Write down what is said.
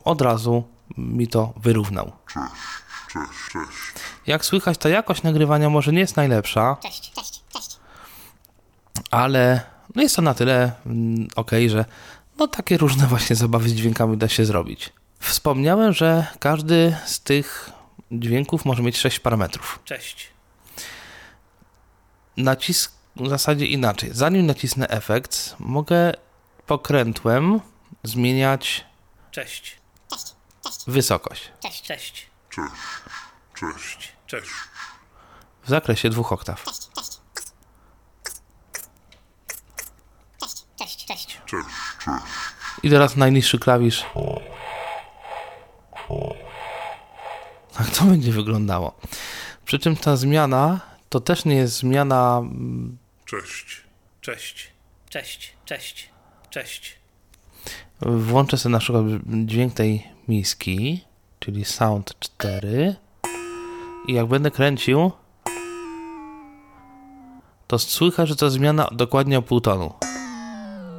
od razu mi to wyrównał. Jak słychać, ta jakość nagrywania może nie jest najlepsza, ale no jest to na tyle okej, że no takie różne właśnie zabawy z dźwiękami da się zrobić. Wspomniałem, że każdy z tych dźwięków może mieć 6 parametrów. Nacisk w zasadzie inaczej. Zanim nacisnę efekt, mogę pokrętłem zmieniać wysokość. W zakresie 2 oktaw. I teraz najniższy klawisz. Tak to będzie wyglądało. Przy czym ta zmiana to też nie jest zmiana... Włączę sobie na przykład dźwięk tej miski, czyli Sound 4 i jak będę kręcił, to słychać, że to zmiana dokładnie o pół tonu.